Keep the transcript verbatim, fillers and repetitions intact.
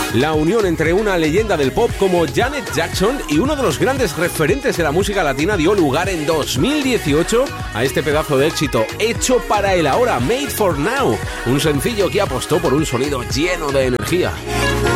La unión entre una leyenda del pop como Janet Jackson y uno de los grandes referentes de la música latina dio lugar en dos mil dieciocho a este pedazo de éxito hecho para el ahora, Made for Now, un sencillo que apostó por un sonido lleno de energía.